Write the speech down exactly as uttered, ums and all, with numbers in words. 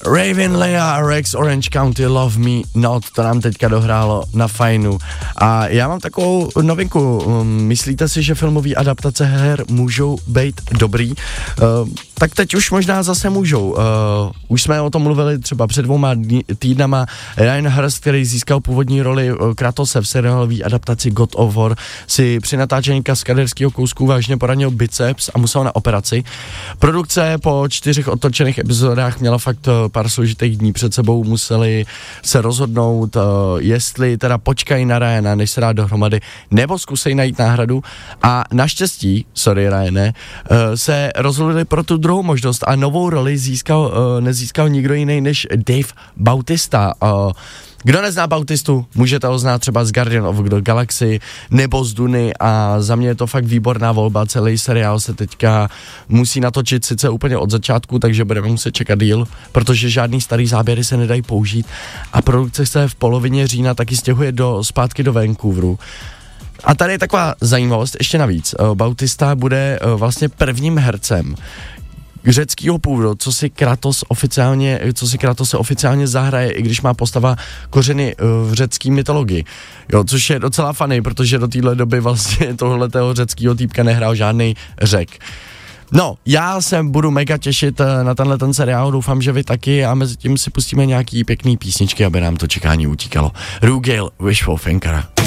Raven Leia a Rex Orange County Love Me Not, to nám teďka dohrálo na fajnu. A já mám takovou novinku, myslíte si, že filmové adaptace her můžou být dobrý? Uh, tak teď už možná zase můžou. Uh, už jsme o tom mluvili třeba před dvouma týdnama. Ryan Hurst, který získal původní roli Kratose v seriálové adaptaci God of War, si při natáčení kaskaderského kousku vážně poranil biceps a musel na operaci. Produkce po čtyřech otočených epizodách měla fakt pár složitých dní před sebou, museli se rozhodnout, uh, jestli teda počkají na Ryana, než se dá dohromady, nebo zkusej najít náhradu a naštěstí, sorry Ryane, uh, se rozhodli pro tu druhou možnost a novou roli získal, uh, nezískal nikdo jiný než Dave Bautista. Uh, Kdo nezná Bautistu, můžete ho znát třeba z Guardian of the Galaxy nebo z Duny a za mě je to fakt výborná volba, celý seriál se teďka musí natočit sice úplně od začátku, takže budeme muset čekat díl, protože žádný starý záběry se nedají použít a produkce se v polovině října taky stěhuje do, zpátky do Vancouveru. A tady je taková zajímavost, ještě navíc, Bautista bude vlastně prvním hercem řeckýho původu, co si Kratos oficiálně, co si Kratos se oficiálně zahraje, i když má postava kořeny v řecké mytologii. Jo, což je docela funny, protože do téhle doby vlastně tohohletého řeckýho týpka nehrál žádný Řek. No, já se budu mega těšit na tenhle ten seriál, doufám, že vy taky a mezi tím si pustíme nějaký pěkný písničky, aby nám to čekání utíkalo. Rugale, Wishful Thinker.